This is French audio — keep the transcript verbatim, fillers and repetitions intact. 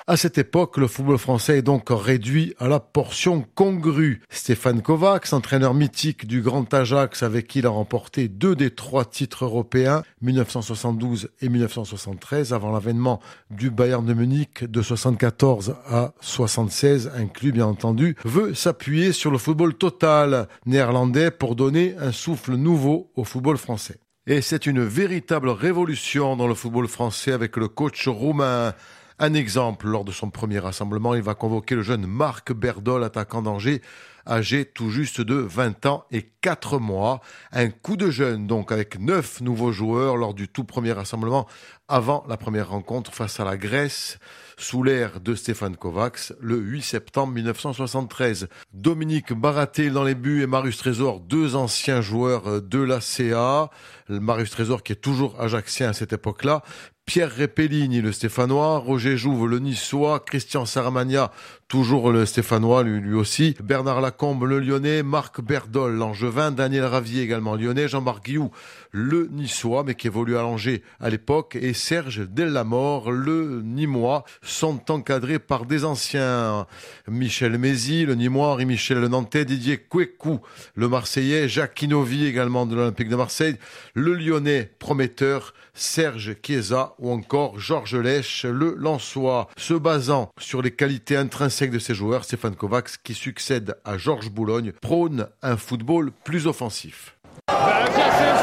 À cette époque, le football français est donc réduit à la portion congrue. Stéphane Kovacs, entraîneur mythique du Grand Ajax avec qui il a remporté deux des trois titres européens, mille neuf cent soixante-douze et mille neuf cent soixante-treize, avant l'avènement du Bayern de Munich de soixante-quatorze à soixante-seize, inclus bien entendu, veut s'appuyer sur le football total néerlandais pour donner un souffle nouveau au football français. Et c'est une véritable révolution dans le football français avec le coach roumain. Un exemple, lors de son premier rassemblement, il va convoquer le jeune Marc Berdol, attaquant d'Angers, âgé tout juste de vingt ans et quatre mois. Un coup de jeune donc avec neuf nouveaux joueurs lors du tout premier rassemblement avant la première rencontre face à la Grèce sous l'ère de Stéphane Kovacs le huit septembre mille neuf cent soixante-treize. Dominique Baraté dans les buts et Marius Trésor, deux anciens joueurs de la C A. Marius Trésor qui est toujours ajaxien à cette époque-là. Pierre Repellini, le Stéphanois, Roger Jouve, le Niçois, Christian Saramagna, toujours le Stéphanois, lui, lui aussi, Bernard Lacombe, le Lyonnais, Marc Berdol, l'Angevin, Daniel Ravier également lyonnais, Jean-Marc Guillou, le Niçois, mais qui évolue à Angers à l'époque, et Serge Dellamore, le Nîmois, sont encadrés par des anciens. Michel Mézy, le Nîmois, Henri-Michel le Nantais, Didier Kouekou, le Marseillais, Jacques Inovi également de l'Olympique de Marseille, le Lyonnais prometteur, Serge Chiesa ou encore Georges Lèche, le Lensois. Se basant sur les qualités intrinsèques de ces joueurs, Stéphane Kovacs, qui succède à Georges Boulogne, prône un football plus offensif.